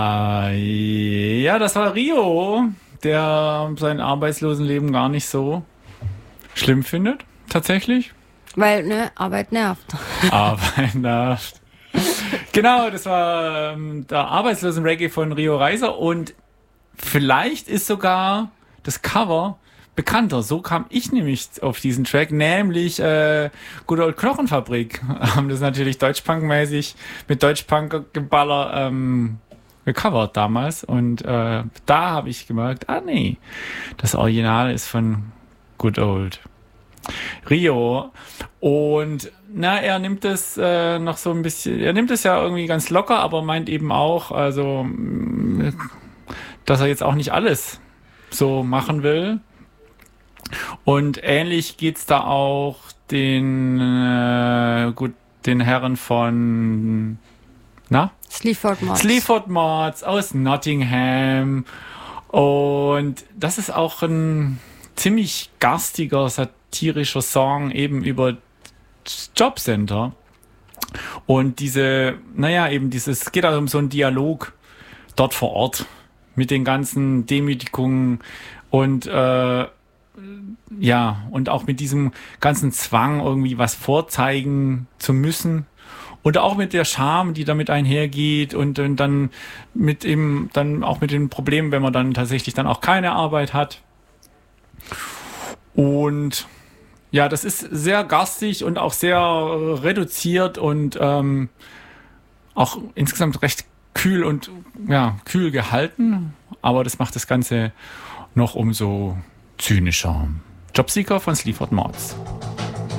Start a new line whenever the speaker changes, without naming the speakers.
Ja, das war Rio, der sein Arbeitslosenleben gar nicht so schlimm findet, tatsächlich.
Weil, Arbeit nervt.
Arbeit nervt. Genau, das war der Arbeitslosen-Reggae von Rio Reiser und vielleicht ist sogar das Cover bekannter. So kam ich nämlich auf diesen Track, nämlich Good Old Knochenfabrik. Haben das natürlich Deutschpunk-mäßig mit Deutschpunk-Geballer gecovert damals und da habe ich gemerkt, nee, das Original ist von Good Old Rio. Und er nimmt es noch so ein bisschen, er nimmt es ja irgendwie ganz locker, aber meint eben auch, also dass er jetzt auch nicht alles so machen will. Und ähnlich geht's da auch den Herren von Sleaford Mods aus Nottingham. Und das ist auch ein ziemlich garstiger, satirischer Song eben über Jobcenter. Und es geht also um so einen Dialog dort vor Ort mit den ganzen Demütigungen und und auch mit diesem ganzen Zwang, irgendwie was vorzeigen zu müssen. Und auch mit der Scham, die damit einhergeht und dann auch mit den Problemen, wenn man dann tatsächlich dann auch keine Arbeit hat. Und ja, das ist sehr garstig und auch sehr reduziert und auch insgesamt recht kühl gehalten. Aber das macht das Ganze noch umso zynischer. Jobseeker von Sleaford Mods.